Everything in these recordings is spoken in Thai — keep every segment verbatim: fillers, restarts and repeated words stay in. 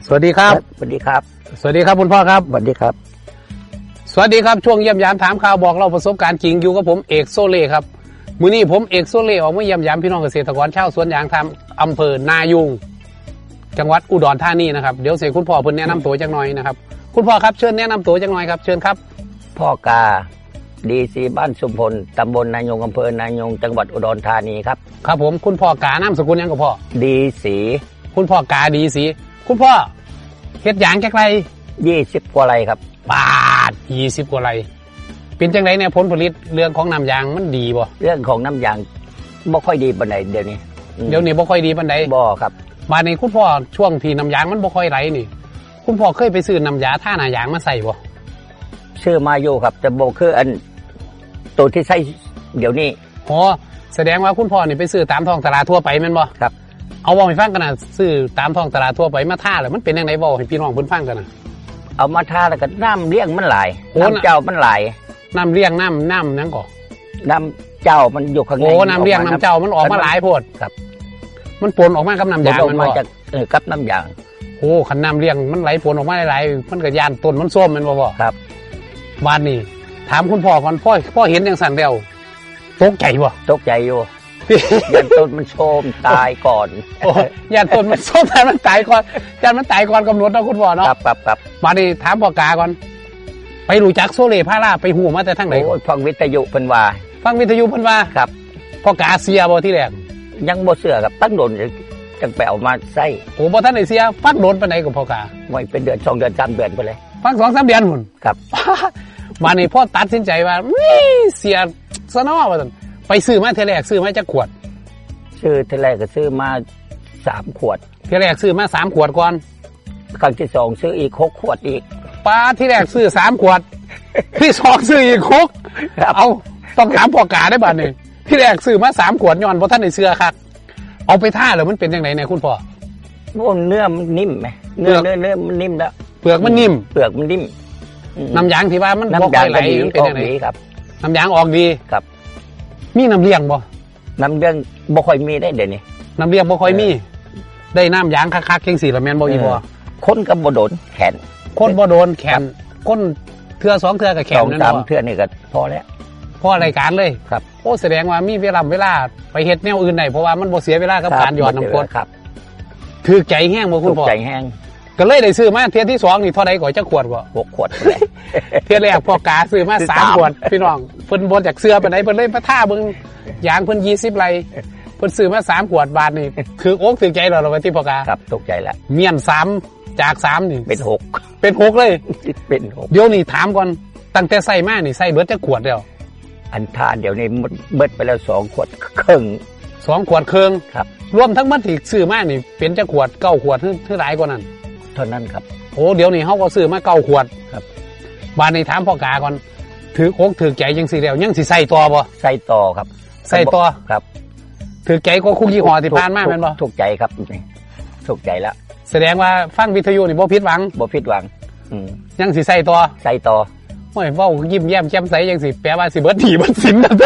สวัสดีครับสวัสดีครับสวัสดีครับคุณพ่อครับสวัสดีครับสวัสดีครับช่วงเยี่ยมยามถามข่าวบอกเราประสบการณ์จริงอยู่กับผมเอกโซเล่ครับมื้อนี้ผมเอกโซเล่ออกมาเยี่ยมยามพี่น้องเกษตรกรชาวสวนยางทำอำเภอนายูงจังหวัดอุดรธานีนะครับเดี๋ยวเสียคุณพ่อเพิ่นแนะนำตัวจังหน่อยนะครับคุณพ่อครับเชิญแนะนำตัวจังหน่อยครับเชิญครับพ่อกาดีซีบ้านสุมพลตำบลนายงอำเภอนายงจังหวัดอุดรธานีครับครับผมคุณพ่อกานามสกุลยังกับพ่อดีสีคุณพ่อกาดีสีคุณพ่อเฮ็ดยางจักไรยี่สิบกว่าไรครับบาทยี่สิบกว่าไรเป็นจังไรเนี่ยผลผลิตเรื่องของน้ำยางมันดีบ่เรื่องของน้ำยางบ่ค่อยดีปานใดเดี๋ยวนี้เดี๋ยวนี้บ่ค่อยดีปานใดบ่ครับมาในคุณพ่อช่วงที่น้ำยางมันบ่ค่อยไหลนี่คุณพ่อเคยไปซื้อน้ำยาท่าหน้ายางมาใส่บ่ซื้อมาอยู่ครับแต่บ่คืออันตัวที่ใส่เดี๋ยวนี้อ๋อแสดงว่าคุณพ่อนี่ไปซื้อตามท้องตลาดทั่วไปแม่นบ่ครับเอาเว้าให้ฟังกันน่ะซื้อตามท้องตลาดทั่วไปมาท่าแล้วมันเป็นจังได๋เว้าให้พี่น้องเพิ่นฟังกันน่ะเอามาท่าแล้วก็น้ำเลี้ยงมันหลายน้ำเจ้ามันหลายน้ำเลี้ยงน้ำน้ำนั่นก่อน้ำเจ้ามันอยู่ข้างในโอ้น้ำเลี้ยงน้ำเจ้ามันออกมาหลายโพดครับมันปนออกมากับน้ำยางมันมาจากเออกับน้ำยางโอ้ขันน้ำเลี้ยงมันไหลปนออกมาหลายๆมันก็ยานต้นมันส้มมันบ่บ่ครับบ้านนี้ถามคุณพ่อก่อนพ่อพ่อเห็นอย่างสั่นเดียวตกใจบ่ตกใจอยู่ยานต้นมันส้มตายก่อนโอ้ยานต้นมันส้มแต่มันตายก่อนยานมันตายก่อนกำหนดนะคุณพ่อเนาะครับครับครับบ้านนี้ถามพ่อกาก่อนไปรู้จักโซเล่พาราไปหูมาแต่ทางไหนโอ้ฟังวิทยุเพิ่นว่าฟังวิทยุเพิ่นว่าครับพ่อกาเสียบ่ที่แรกยังบ่เชื่อครับตั้งโดนจังไปเอามาใส่โอ้บ่ทันได้เสียฟักโดนปานใดก็พ่อกาไว้เป็นเดือนสองเดือนสามเดือนไปเลยฟัก สองสาม เดือนพุ่นครับมานี่พ่อตัดสินใจว่าเสียซะเนาะว่าซั่นไปซื้อมาเทื่อแรกซื้อมาจักขวดซื้อเทื่อแรกก็ซื้อมาสามขวดเทื่อแรกซื้อมาสามขวดก่อนครั้งที่สองซื้ออีกหกขวดอีกป้าที่แรกซื้อสามขวดที่สองซื้ออีกหกเอาต้องถามพ่อกาได้บัดนี้ที่แรกซื้อมาสามขวดย้อนบ่ทันได้เชื่อคักเอาไปท่าแล้วมันเป็นจังได๋เนี่ยคุณพ่อโอ้เนื้อมันนิ่มมั้ยเนื้อเนื้อเนื้อมันนิ่มแล้วเปลือกมันนิ่มเปลือกมันนิ่มน้ำยางที่ว่ามันบ่ค่อยไหลมันเป็นจังได๋ครับน้ำยางออกดีครับมีน้ำเลี้ยงบ่น้ำเลี้ยงบ่ค่อยมีได้เดี๋ยวนี้น้ำเลี้ยงบ่ค่อยมีได้น้ำยางคักๆจังซี่ล่ะแม่นบ่อีบ่คนก็บ่โดนแขนคนบ่โดนแขนคนเทื่อสองเทื่อก็แขนนั่นเนาะสามเทื่อนี่ก็พอแล้วพอรายการเลยครับโอ้แสดงว่ามีเวลาเวลาไปเฮ็ดแนวอื่นได้เพราะว่ามันบ่เสียเวลากับการหยอดน้ำกรดครับถือใจแห้งบ่คุณพ่อใจแห้งก็เลยได้ซื้อมาเที่ยที่สองนี่เท่าใดก่อนจักขวดบ่หกขวดเที่ยแรกพ่อกาซื้อมาสามขวดพี่น้องเพิ่นบ่จากเสื้อปานใดเพิ่นเลยมาท่าเบิ่งยางเพิ่นยี่สิบไร่เพิ่นซื้อมาสามขวดบาทนี่คืออกถือใจแล้วล่ะว่าที่พ่อกาครับตกใจแล้วเมียนสามจากสามนี่เป็นหกเป็นหกเลยเป็นหกเดี๋ยวนี้ถามก่อนตั้งแต่ใส่มานี่ใส่เบิดจักขวดแล้วอันทานเดี๋ยวนี้เบิดไปแล้วสองขวดครึ่งสองขวดครึ่งครับรวมทั้งหมดที่ซื้อมานี่เป็นจักขวดเก้าขวดถึงหลายกว่านั้นเท่านั้นครับโอ้เดี๋ยวนี้เฮาก็ซื้อมาเก้าขวดครับบาดนี้ถามพ่อกาก่อนถืออกถือใจจังซี่แล้วยังสิใส่ต่อบ่ใส่ต่อครับใส่ต่อครับถือใจก็คุกยี่ห้อที่ผ่านมาแม่นบ่ถูกใจครับถูกใจแล้วแสดงว่าฟังวิทยุนี่บ่ผิดหวังบ่ผิดหวังอืมยังสิใส่ต่อใส่ต่อโอ้ยเว้ายิ้มแย้มแจ่มใสจังสิแปลว่าสิเบิดถี่เบิดสินนั่น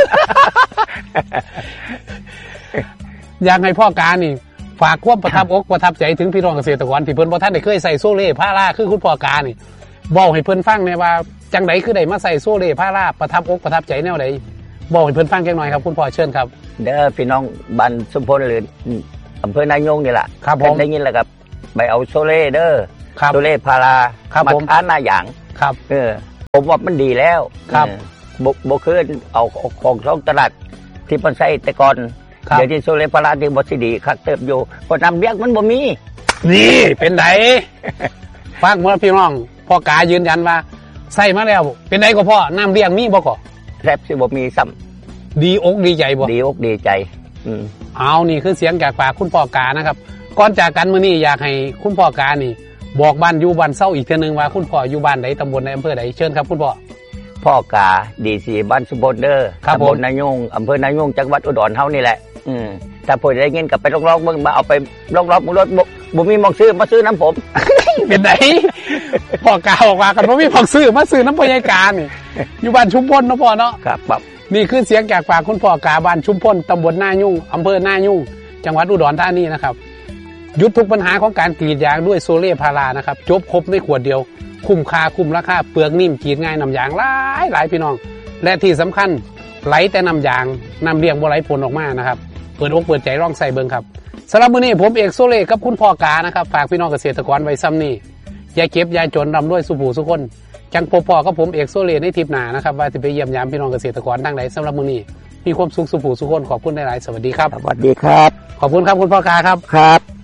อยากให้พ่อกานี่ฝากความประทับอกประทับใจถึงพี่น้องเกษตรกรที่เพิ่นบ่ทันได้เคยใส่โซเล่พาราคือคุณพ่อกานี่เว้าให้เพิ่นฟังแน่ว่าจังได๋คือได้มาใส่โซเล่พาราประทับอกประทับใจแนวใดเว้าให้เพิ่นฟังจักหน่อยครับคุณพ่อเชิญครับเด้อพี่น้องบ้านสุมพลหรืออำเภอนายงนี่ล่ะครับผมได้ยินแล้วครับไปเอาโซเล่เด้อโซเล่พารามาทานหน้าหยางครับเออผมว่ามันดีแล้วครับบ่บ่คือเอาของท้องตลาดที่เพิ่นใช้แต่ก่อนเดี๋ยวที่โซเล่พาราที่บ่สิดีคักเติบอยู่เพราะน้ำเลี้ยงมันบ่มีนี่เป็นไดฟังหมดพี่น้องพ่อกายืนยันว่าใส่มาแล้วเป็นไดก็พ่อน้ำเลี้ยงมีบ่ก็แทบสิบ่มีซ้ำดีอกดีใจบ่ดีอกดีใจอืมเอานี่คือเสียงจากปากคุณพ่อกานะครับก่อนจากกันมื้อนี้อยากให้คุณพ่อกานี่บอกบ้านอยู่บ้านเศร้าอีกเทื่อนึงว่าคุณพ่ออยู่บ้านใดตำบลใดอำเภอใดเชิญครับคุณพ่อพ่อกาดีซีบ้านสุบลเด้อตำบลนายงอำเภอนายงจังหวัดอุดรเฮานี่แหละอืมถ้าเพิ่นได้เงินก็ไปลอกๆเบิ่งมาเอาไปลอกๆมึงรถบ่มีหม้องซื้อมาซื้อน้ำผมเป็นไดพ่อกาบอกว่ากันบ่มีหม้องซื้อมาซื้อน้ำพ่อใหญ่กานี่อยู่บ้านชุมพลเนาะพ่อเนาะครับครับนี่คือเสียงจากปากคุณพ่อกาบ้านชุมพลตำบลนายุ่งอำเภอนายุ่งจังหวัดอุดรธานีนะครับหยุดทุกปัญหาของการกรีดยางด้วยโซเล่พารานะครับจบครบในขวดเดียวคุ้มค่าคุ้มราคาเปลือกนิ่มกรีดง่ายน้ำยางหลายหลายพี่น้องและที่สำคัญไหลแต่น้ำยางน้ำเลี้ยงบ่ไหลผลออกมานะครับเปิดอกเปิดใจลองใส่เบิ่งครับสำหรับมื้อนี้ผมเอกโซเล่กับคุณพ่อกานะครับฝากพี่น้องเกษตรกรไว้ซ้ำนี่อย่าเก็บอย่าจนร่ำรวยสุผู้สุคนจังพบพ่อกับผมเอกโซเล่ในทริปหน้านะครับว่าจะไปเยี่ยมยามพี่น้องเกษตรกรทางใดสำหรับมื้อนี้มีความสุขสุผู้สุคนขอบคุณหลายๆสวัสดีครับสวัสดีครับขอบคุณครับคุณพ่อกาครับครับ